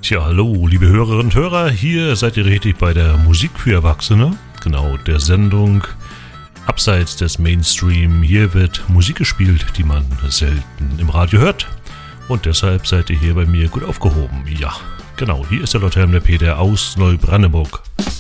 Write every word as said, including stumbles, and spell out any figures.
Tja, hallo, liebe Hörerinnen und Hörer, hier seid ihr richtig bei der Musik für Erwachsene, genau, der Sendung abseits des Mainstream. Hier wird Musik gespielt, die man selten im Radio hört, und deshalb seid ihr hier bei mir gut aufgehoben. Ja, genau, hier ist der Lothar M. der Peter aus Neubrandenburg.